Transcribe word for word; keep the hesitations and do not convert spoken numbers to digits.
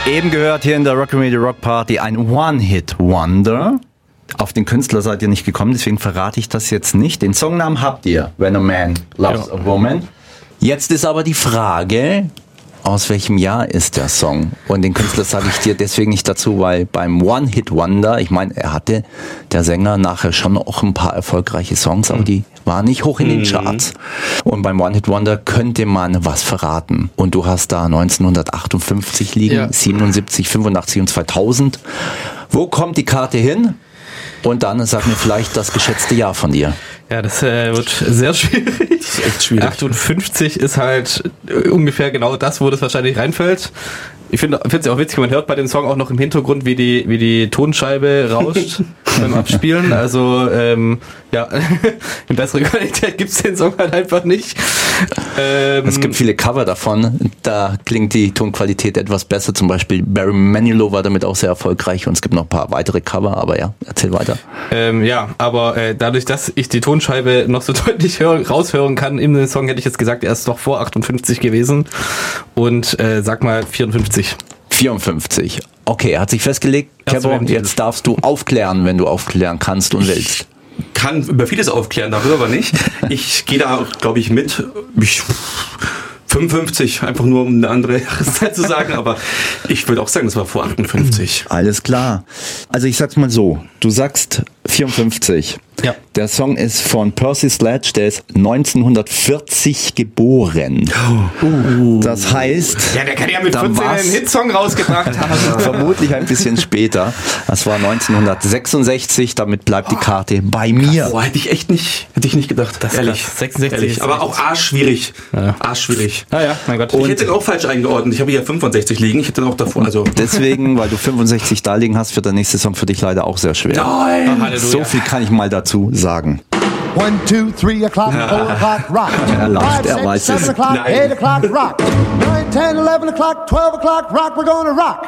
Eben gehört hier in der Rock Radio Rock Party ein One-Hit-Wonder. Auf den Künstler seid ihr nicht gekommen, deswegen verrate ich das jetzt nicht. Den Songnamen habt ihr, When a Man Loves ja. a Woman. Jetzt ist aber die Frage, aus welchem Jahr ist der Song? Und den Künstler sage ich dir deswegen nicht dazu, weil beim One-Hit-Wonder, ich meine, er hatte, der Sänger, nachher schon auch ein paar erfolgreiche Songs, aber die waren nicht hoch in den Charts. Und beim One-Hit-Wonder könnte man was verraten. Und du hast da neunzehnhundertachtundfünfzig liegen, ja. siebenundsiebzig, fünfundachtzig und zweitausend. Wo kommt die Karte hin? Und dann sag mir vielleicht das geschätzte Jahr von dir. Ja, das äh, wird sehr schwierig. Das ist echt schwierig. achtundfünfzig ist halt ungefähr genau das, wo das wahrscheinlich reinfällt. Ich finde es ja auch witzig, man hört bei dem Song auch noch im Hintergrund, wie die wie die Tonscheibe rauscht beim Abspielen. Also ähm, ja, in bessere Qualität gibt's den Song halt einfach nicht. Ähm, es gibt viele Cover davon, da klingt die Tonqualität etwas besser. Zum Beispiel Barry Manilow war damit auch sehr erfolgreich und es gibt noch ein paar weitere Cover, aber ja, erzähl weiter. Ähm, ja, aber äh, dadurch, dass ich die Tonscheibe noch so deutlich hören, raushören kann in dem Song, hätte ich jetzt gesagt, er ist doch vor achtundfünfzig gewesen und äh, sag mal vierundfünfzig. vierundfünfzig. Okay, er hat sich festgelegt. Kevin, jetzt darfst du aufklären, wenn du aufklären kannst und willst. Kann über vieles aufklären, darüber aber nicht. Ich gehe da, glaube ich, mit. Ich, fünfundfünfzig, einfach nur um eine andere Jahreszeit zu sagen, aber ich würde auch sagen, das war vor achtundfünfzig. Alles klar. Also ich sag's mal so, du sagst vierundfünfzig. Ja. Der Song ist von Percy Sledge, der ist neunzehnhundertvierzig geboren. Uh. Das heißt... Ja, der kann ja mit vierzehn einen Hitsong rausgebracht haben. Vermutlich ein bisschen später. Das war neunzehnhundertsechsundsechzig, damit bleibt die Karte bei mir. Boah, hätte ich echt nicht, hätte ich nicht gedacht. Das ehrlich. sechsundsechzig. Ehrlich. Aber auch arschschwierig. Ja. Arschschwierig. Ah ja, mein Gott. Ich hätte ihn auch falsch eingeordnet. Ich habe hier fünfundsechzig liegen. Ich hätte auch davor, also... Deswegen, weil du fünfundsechzig da liegen hast, wird der nächste Song für dich leider auch sehr schwer. Nein! Oh, so viel kann ich mal dazu sagen. One, two, three o'clock, four o'clock, rock. Er lacht, er weiß es. Seven o'clock, eight o'clock, rock. Nine, ten, eleven o'clock, twelve o'clock, rock. We're gonna rock.